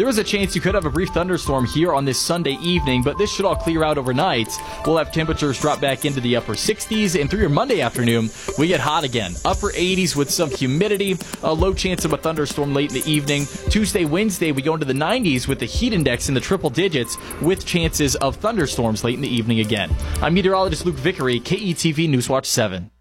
There is a chance you could have a brief thunderstorm here on this Sunday evening, but this should all clear out overnight. We'll have temperatures drop back into the upper 60s, and through your Monday afternoon, we get hot again. Upper 80s with some humidity, a low chance of a thunderstorm late in the evening. Tuesday, Wednesday, we go into the 90s with the heat index in the triple digits with chances of thunderstorms late in the evening again. I'm meteorologist Luke Vickery, KETV Newswatch 7.